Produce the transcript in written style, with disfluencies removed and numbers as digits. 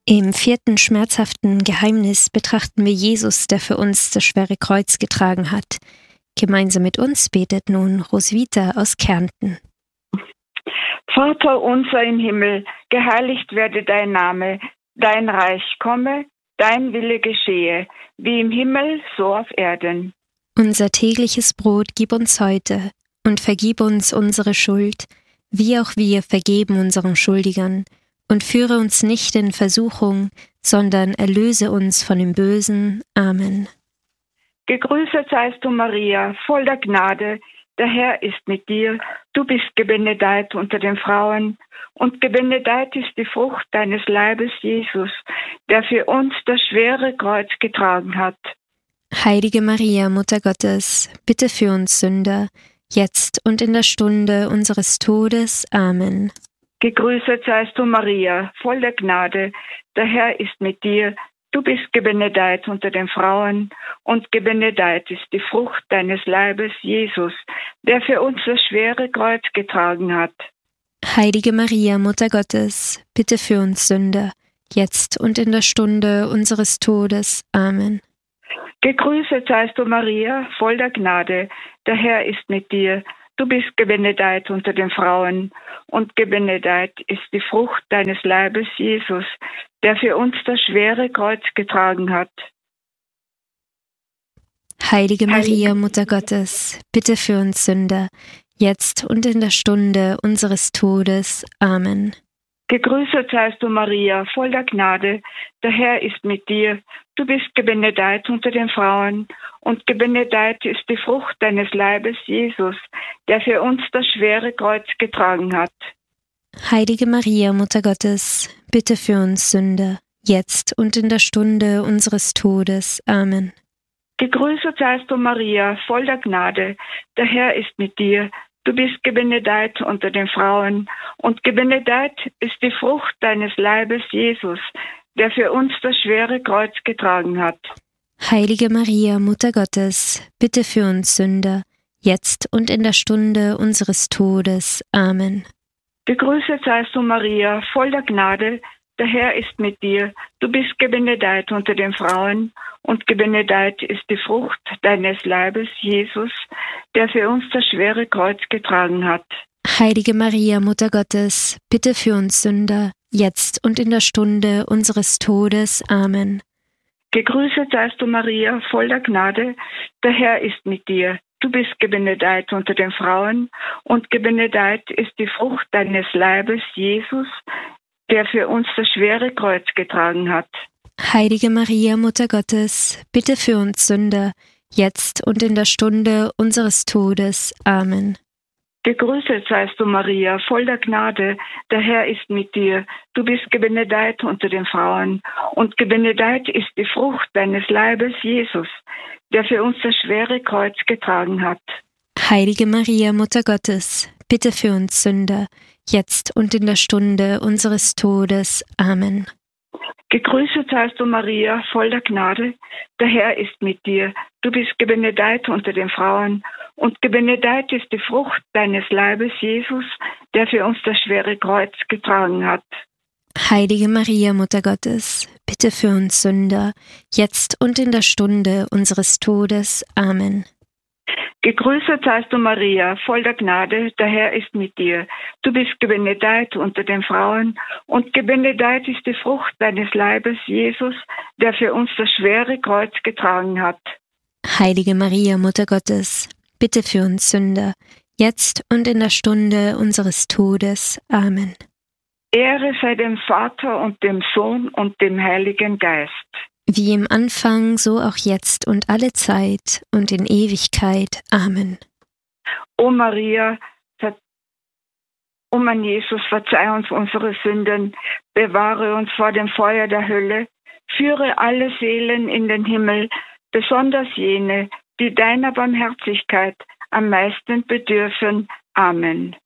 Im 4. schmerzhaften Geheimnis betrachten wir Jesus, der für uns das schwere Kreuz getragen hat. Gemeinsam mit uns betet nun Roswitha aus Kärnten. Vater unser im Himmel, geheiligt werde dein Name, dein Reich komme, dein Wille geschehe, wie im Himmel, so auf Erden. Unser tägliches Brot gib uns heute und vergib uns unsere Schuld, wie auch wir vergeben unseren Schuldigern. Und führe uns nicht in Versuchung, sondern erlöse uns von dem Bösen. Amen. Gegrüßet seist du, Maria, voll der Gnade, der Herr ist mit dir. Du bist gebenedeit unter den Frauen, und gebenedeit ist die Frucht deines Leibes, Jesus, der für uns das schwere Kreuz getragen hat. Heilige Maria, Mutter Gottes, bitte für uns Sünder, jetzt und in der Stunde unseres Todes. Amen. Gegrüßet seist du, Maria, voll der Gnade, der Herr ist mit dir. Du bist gebenedeit unter den Frauen, und gebenedeit ist die Frucht deines Leibes, Jesus, der für uns das schwere Kreuz getragen hat. Heilige Maria, Mutter Gottes, bitte für uns Sünder, jetzt und in der Stunde unseres Todes. Amen. Gegrüßet seist du, Maria, voll der Gnade, der Herr ist mit dir. Du bist gebenedeit unter den Frauen, und gebenedeit ist die Frucht deines Leibes, Jesus, der für uns das schwere Kreuz getragen hat. Heilige Maria, Mutter Gottes, bitte für uns Sünder, jetzt und in der Stunde unseres Todes. Amen. Gegrüßet seist du, Maria, voll der Gnade, der Herr ist mit dir. Du bist gebenedeit unter den Frauen, und gebenedeit ist die Frucht deines Leibes, Jesus, der für uns das schwere Kreuz getragen hat. Heilige Maria, Mutter Gottes, bitte für uns Sünder, jetzt und in der Stunde unseres Todes. Amen. Gegrüßet seist du, Maria, voll der Gnade, der Herr ist mit dir. Du bist gebenedeit unter den Frauen, und gebenedeit ist die Frucht deines Leibes, Jesus, der für uns das schwere Kreuz getragen hat. Heilige Maria, Mutter Gottes, bitte für uns Sünder, jetzt und in der Stunde unseres Todes. Amen. Gegrüßet seist du, Maria, voll der Gnade, der Herr ist mit dir. Du bist gebenedeit unter den Frauen, und gebenedeit ist die Frucht deines Leibes, Jesus, der für uns das schwere Kreuz getragen hat. Heilige Maria, Mutter Gottes, bitte für uns Sünder, jetzt und in der Stunde unseres Todes. Amen. Gegrüßet seist du, Maria, voll der Gnade, der Herr ist mit dir. Du bist gebenedeit unter den Frauen, und gebenedeit ist die Frucht deines Leibes, Jesus, der für uns das schwere Kreuz getragen hat. Heilige Maria, Mutter Gottes, bitte für uns Sünder, jetzt und in der Stunde unseres Todes. Amen. Gegrüßet seist du, Maria, voll der Gnade, der Herr ist mit dir. Du bist gebenedeit unter den Frauen, und gebenedeit ist die Frucht deines Leibes, Jesus, der für uns das schwere Kreuz getragen hat. Heilige Maria, Mutter Gottes, bitte für uns Sünder, jetzt und in der Stunde unseres Todes. Amen. Gegrüßet seist du, Maria, voll der Gnade, der Herr ist mit dir. Du bist gebenedeit unter den Frauen, und gebenedeit ist die Frucht deines Leibes, Jesus, der für uns das schwere Kreuz getragen hat. Heilige Maria, Mutter Gottes, bitte für uns Sünder, jetzt und in der Stunde unseres Todes. Amen. Gegrüßet seist du, Maria, voll der Gnade, der Herr ist mit dir. Du bist gebenedeit unter den Frauen, und gebenedeit ist die Frucht deines Leibes, Jesus, der für uns das schwere Kreuz getragen hat. Heilige Maria, Mutter Gottes, bitte für uns Sünder, jetzt und in der Stunde unseres Todes. Amen. Ehre sei dem Vater und dem Sohn und dem Heiligen Geist. Wie im Anfang, so auch jetzt und alle Zeit und in Ewigkeit. Amen. O Maria, o mein Jesus, verzeih uns unsere Sünden, bewahre uns vor dem Feuer der Hölle, führe alle Seelen in den Himmel, besonders jene, die deiner Barmherzigkeit am meisten bedürfen. Amen.